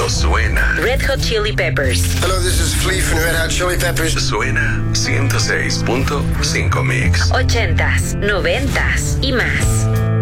Esto suena. Red Hot Chili Peppers. Hello, this is Flea from Red Hot Chili Peppers. Suena 106.5 Mix. 80s, 90s y más.